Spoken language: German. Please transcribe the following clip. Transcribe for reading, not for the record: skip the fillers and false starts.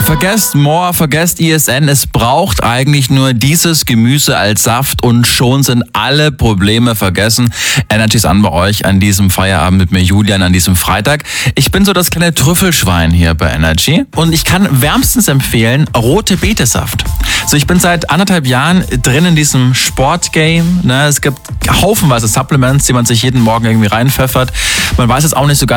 Vergesst More, vergesst ISN. Es braucht eigentlich nur dieses Gemüse als Saft und schon sind alle Probleme vergessen. Energy ist an bei euch an diesem Feierabend mit mir, Julian, an diesem Freitag. Ich bin so das kleine Trüffelschwein hier bei Energy und ich kann wärmstens empfehlen, rote Betesaft. So, ich bin seit 1,5 Jahren drin in diesem Sportgame. Es gibt haufenweise Supplements, die man sich jeden Morgen irgendwie reinpfeffert. Man weiß jetzt auch nicht so ganz